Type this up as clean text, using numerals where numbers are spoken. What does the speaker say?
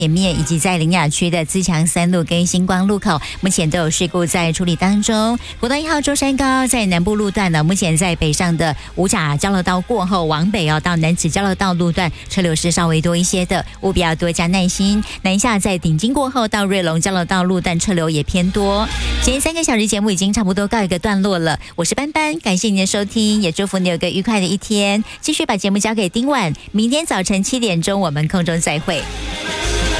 前面以及在苓雅区的自强3路跟星光路口，目前都有事故在处理当中。国道1号舟山高在南部路段呢，目前在北上的五甲交流道过后往北到南子交流道路段车流是稍微多一些的，务必要多加耐心。南下在顶金过后到瑞隆交流道路段车流也偏多。今天3个小时节目已经差不多告一个段落了，我是班班，感谢您的收听，也祝福你有个愉快的一天。继续把节目交给丁婉，明天早晨7点钟我们空中再会。